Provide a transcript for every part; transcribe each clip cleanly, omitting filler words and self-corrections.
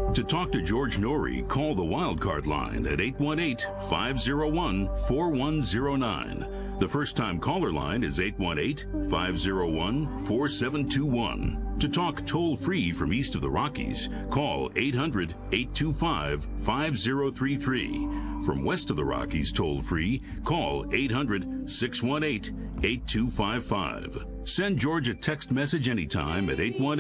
To talk to George Noory, call the Wildcard line at 818-501-4109. The first-time caller line is 818-501-4721. To talk toll-free from east of the Rockies, call 800-825-5033. From west of the Rockies toll-free, call 800-618-8255. Send George a text message anytime at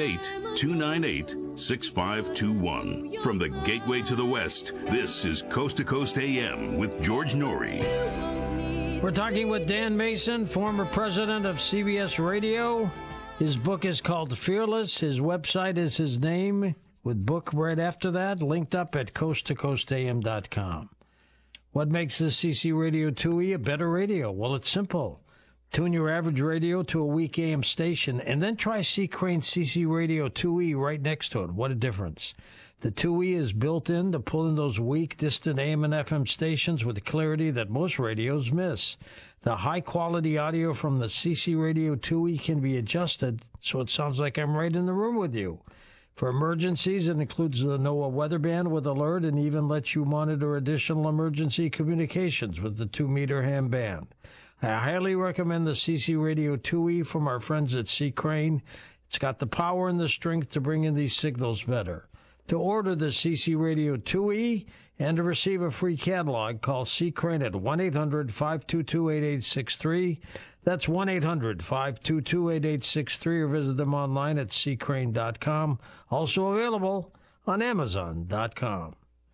818-298-6521. From the Gateway to the West, this is Coast to Coast AM with George Noory. We're talking with Dan Mason, former president of CBS Radio. His book is called Fearless. His website is his name, with book right after that, linked up at coasttocoastam.com. What makes the CC Radio 2E a better radio? Well, it's simple. Tune your average radio to a weak AM station, and then try C. Crane CC Radio 2E right next to it. What a difference. The 2E is built in to pull in those weak, distant AM and FM stations with the clarity that most radios miss. The high-quality audio from the CC Radio 2E can be adjusted so it sounds like I'm right in the room with you. For emergencies, it includes the NOAA weather band with alert and even lets you monitor additional emergency communications with the 2-meter ham band. I highly recommend the CC Radio 2E from our friends at C. Crane. It's got the power and the strength to bring in these signals better. To order the CC Radio 2E and to receive a free catalog, call C. Crane at 1-800-522-8863. That's 1-800-522-8863, or visit them online at ccrane.com. Also available on Amazon.com.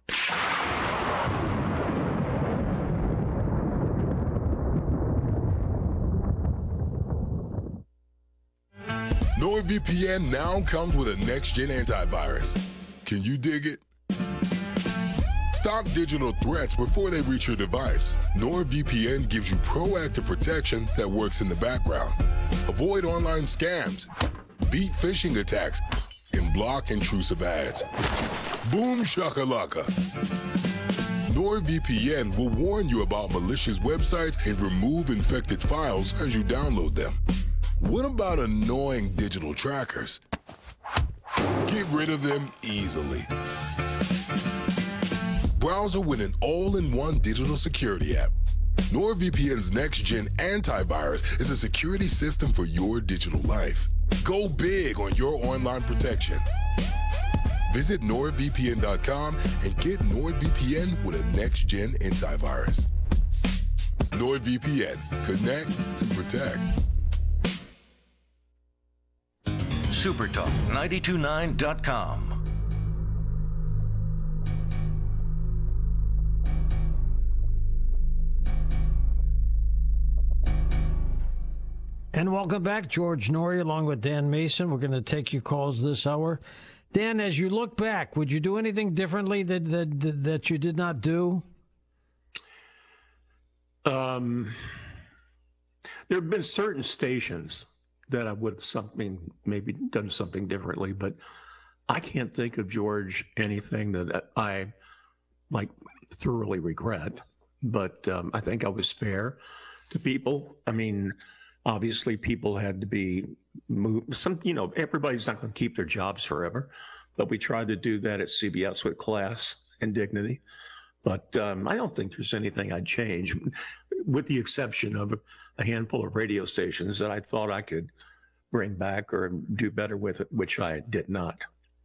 NordVPN now comes with a next-gen antivirus. Can you dig it? Stop digital threats before they reach your device. NordVPN gives you proactive protection that works in the background. Avoid online scams, beat phishing attacks, and block intrusive ads. Boom shakalaka. NordVPN will warn you about malicious websites and remove infected files as you download them. What about annoying digital trackers? Get rid of them easily. Browser with an all-in-one digital security app. NordVPN's next-gen antivirus is a security system for your digital life. Go big on your online protection. Visit NordVPN.com and get NordVPN with a next-gen antivirus. NordVPN. Connect and protect. SuperTalk929.com. And welcome back, George Noory, along with Dan Mason. We're going to take your calls this hour. Dan, as you look back, would you do anything differently that you did not do? There have been certain stations that I would have maybe done something differently, but I can't think of, George, anything that I thoroughly regret. But I think I was fair to people. I mean, obviously people had to be moved. Everybody's not going to keep their jobs forever, but we tried to do that at CBS with class and dignity. But I don't think there's anything I'd change, with the exception of a handful of radio stations that I thought I could bring back or do better with it, which I did not.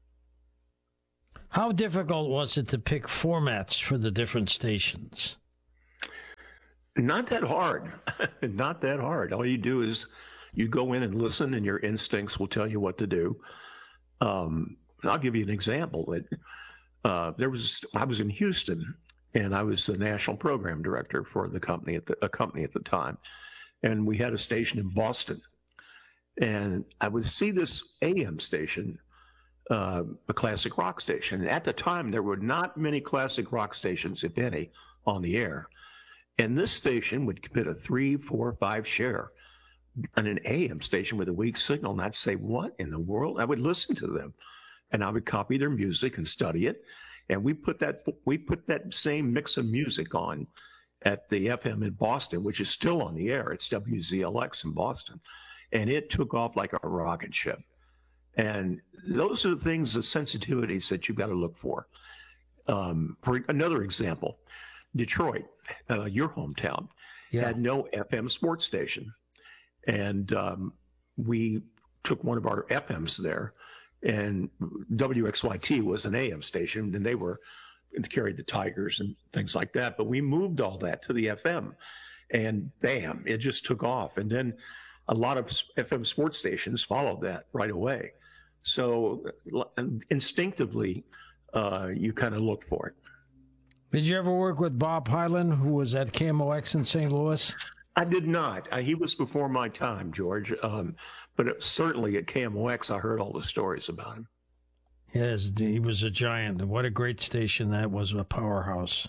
How difficult was it to pick formats for the different stations? Not that hard. Not that hard. All you do is you go in and listen, and your instincts will tell you what to do. I'll give you an example. I was in Houston, and I was the national program director for a company at the time, and we had a station in Boston, and I would see this AM station, a classic rock station. And at the time, there were not many classic rock stations, if any, on the air. And this station would get a 3, 4, 5 share on an AM station with a weak signal. And I'd say, what in the world? I would listen to them, and I would copy their music and study it. And we put that same mix of music on at the FM in Boston, which is still on the air. It's WZLX in Boston. And it took off like a rocket ship. And those are the things, the sensitivities that you've got to look for. For another example, Detroit, your hometown, had no FM sports station. And we took one of our FMs there, and WXYT was an AM station, and they carried the Tigers and things like that. But we moved all that to the FM, and bam, it just took off. And then a lot of FM sports stations followed that right away. So instinctively, you kind of look for it. Did you ever work with Bob Hyland, who was at KMOX in St. Louis? I did not. He was before my time, George. But certainly at KMOX, I heard all the stories about him. Yes, he was a giant. And what a great station that was, a powerhouse.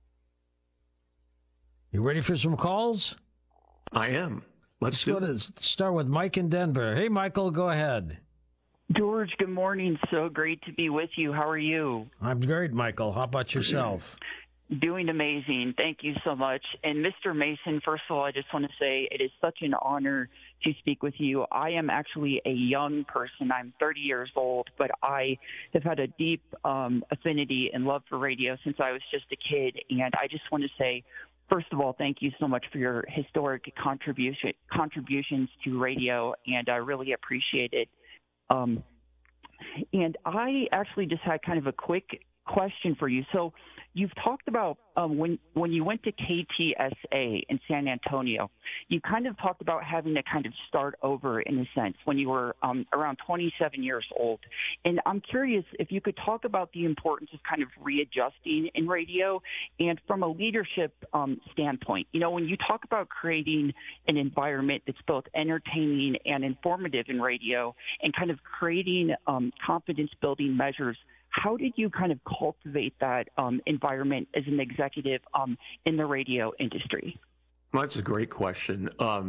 You ready for some calls? I am. Let's start with Mike in Denver. Hey, Michael, go ahead. George, good morning. So great to be with you. How are you? I'm great, Michael. How about yourself? Doing amazing. Thank you so much. And Mr. Mason, first of all, I just want to say it is such an honor to speak with you. I am actually a young person. I'm 30 years old, but I have had a deep affinity and love for radio since I was just a kid. And I just want to say, first of all, thank you so much for your historic contributions to radio, and I really appreciate it. And I actually just had kind of a quick question for you. So you've talked about when you went to KTSA in San Antonio, you kind of talked about having to kind of start over in a sense when you were around 27 years old. And I'm curious if you could talk about the importance of kind of readjusting in radio and from a leadership standpoint. You know, when you talk about creating an environment that's both entertaining and informative in radio and kind of creating confidence building measures, how did you kind of cultivate that environment as an executive in the radio industry? Well, that's a great question.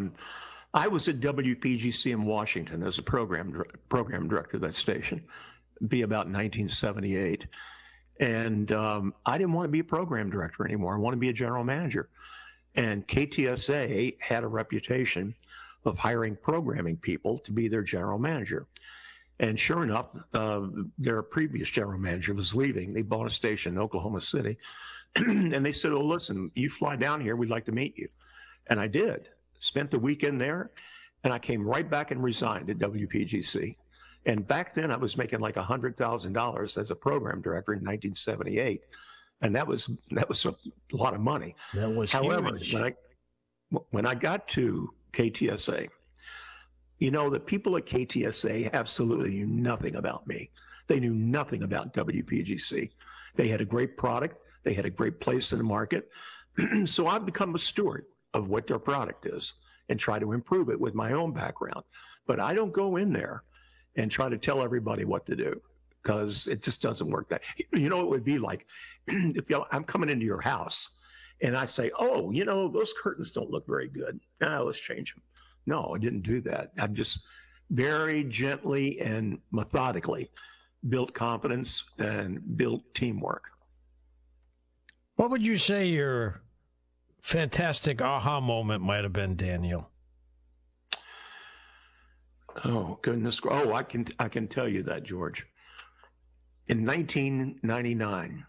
I was at WPGC in Washington as a program director of that station, be about 1978. And I didn't want to be a program director anymore. I wanted to be a general manager. And KTSA had a reputation of hiring programming people to be their general manager. And sure enough, their previous general manager was leaving. They bought a station in Oklahoma City. And they said, oh, listen, you fly down here, we'd like to meet you. And I did. Spent the weekend there, and I came right back and resigned at WPGC. And back then, I was making like $100,000 as a program director in 1978. And that was a lot of money. That was However, huge. when I got to KTSA, you know, the people at KTSA absolutely knew nothing about me. They knew nothing about WPGC. They had a great product. They had a great place in the market. So I've become a steward of what their product is and try to improve it with my own background. But I don't go in there and try to tell everybody what to do, because it just doesn't work that. You know, it would be like if I'm coming into your house and I say, oh, you know, those curtains don't look very good. Let's change them. No, I didn't do that. I just very gently and methodically built confidence and built teamwork. What would you say your fantastic aha moment might have been, Daniel? Oh, goodness. Oh, I can tell you that, George. In 1999,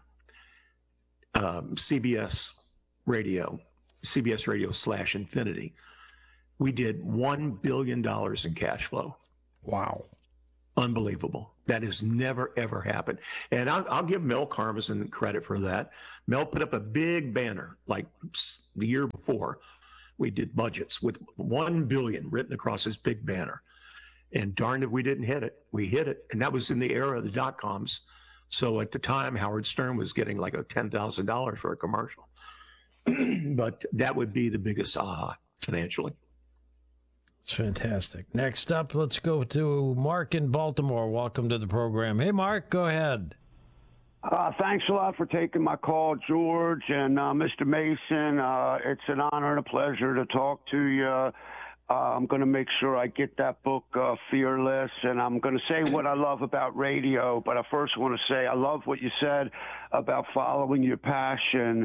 CBS Radio / Infinity, we did $1 billion in cash flow. Wow. Unbelievable. That has never, ever happened. And I'll give Mel Karmazin credit for that. Mel put up a big banner like the year before. We did budgets with $1 billion written across his big banner. And darned if we didn't hit it. We hit it. And that was in the era of the dot-coms. So at the time, Howard Stern was getting like $10,000 for a commercial. But that would be the biggest aha financially. It's fantastic. Next up, let's go to Mark in Baltimore. Welcome to the program. Hey, Mark, go ahead. Thanks a lot for taking my call, George and Mr. Mason. It's an honor and a pleasure to talk to you. I'm going to make sure I get that book, Fearless, and I'm going to say what I love about radio. But I first want to say I love what you said about following your passion.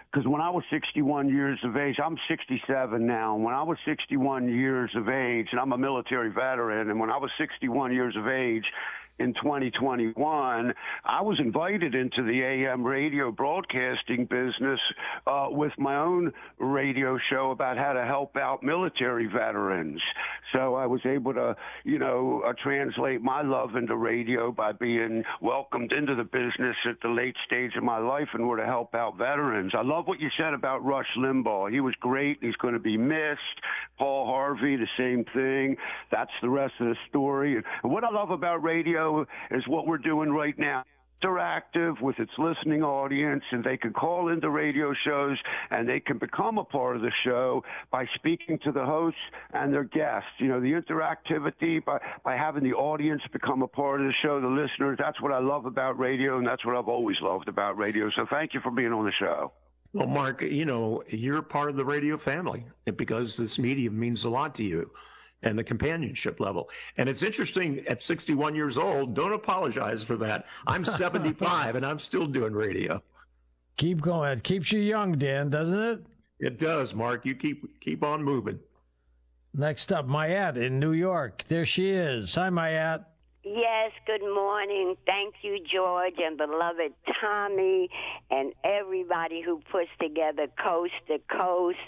because when I was 61 years of age, I'm 67 now. When I was 61 years of age, and I'm a military veteran, and when I was 61 years of age, in 2021, I was invited into the AM radio broadcasting business with my own radio show about how to help out military veterans. So I was able to, translate my love into radio by being welcomed into the business at the late stage of my life in order to help out veterans. I love what you said about Rush Limbaugh. He was great. He's going to be missed. Paul Harvey, the same thing. That's the rest of the story. And what I love about radio is what we're doing right now. Interactive with its listening audience, and they can call into radio shows and they can become a part of the show by speaking to the hosts and their guests. The interactivity by having the audience become a part of the show, the listeners, that's what I love about radio, and that's what I've always loved about radio. So thank you for being on the show. Well, Mark, you're part of the radio family because this medium means a lot to you. And the companionship level. And it's interesting, at 61 years old, don't apologize for that. I'm 75 and I'm still doing radio. Keep going. It keeps you young, Dan, doesn't it? It does, Mark. You keep on moving. Next up, Mayat in New York. There she is. Hi, Mayat. Yes, good morning. Thank you, George, and beloved Tommy, and everybody who puts together Coast to Coast.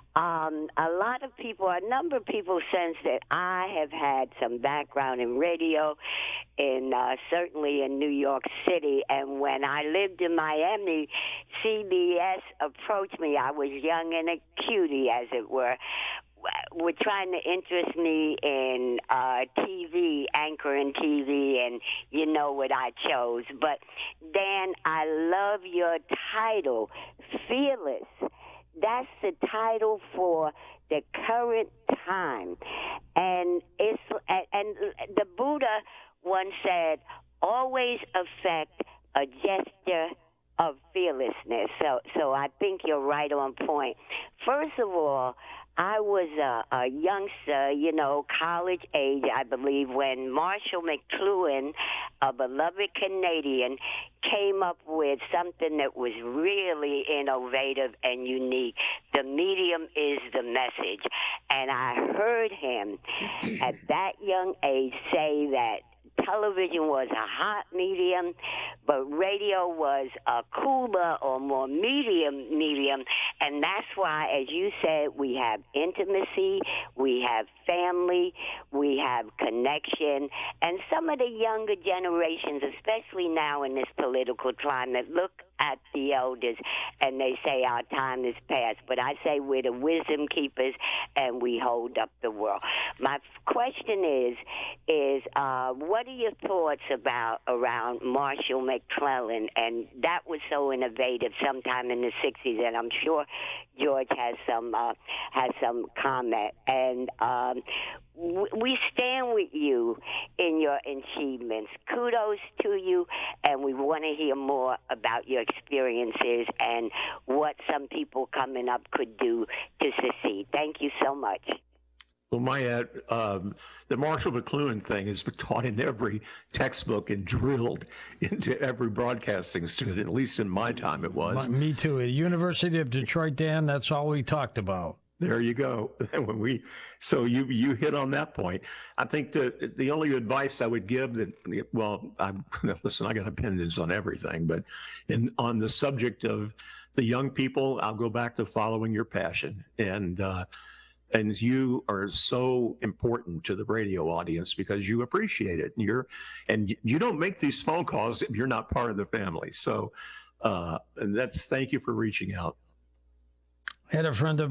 A number of people sense that I have had some background in radio, certainly in New York City. And when I lived in Miami, CBS approached me. I was young and a cutie, as it were trying to interest me in TV, anchoring TV, and you know what I chose. But, Dan, I love your title, Fearless. That's the title for the current time. And the Buddha once said, always affect a gesture of fearlessness. So I think you're right on point. First of all, I was a youngster, college age, I believe, when Marshall McLuhan, a beloved Canadian, came up with something that was really innovative and unique. The medium is the message. And I heard him at that young age say that television was a hot medium, but radio was a cooler or more medium, and that's why, as you said, we have intimacy, we have family, we have connection, and some of the younger generations, especially now in this political climate, look at the elders and they say our time is past, but I say we're the wisdom keepers and we hold up the world. My question is what are your thoughts around Marshall McLuhan? And that was so innovative sometime in the 60s, and I'm sure George has some comment. And we stand with you in your achievements. Kudos to you, and we want to hear more about your experiences and what some people coming up could do to succeed. Thank you so much. Well, the Marshall McLuhan thing has been taught in every textbook and drilled into every broadcasting student, at least in my time it was. Me too. At University of Detroit, Dan, that's all we talked about. There you go. So you hit on that point. I think the only advice I would give listen, I got opinions on everything, but on the subject of the young people, I'll go back to following your passion. And you are so important to the radio audience because you appreciate it. And you don't make these phone calls if you're not part of the family. So thank you for reaching out. I had a friend of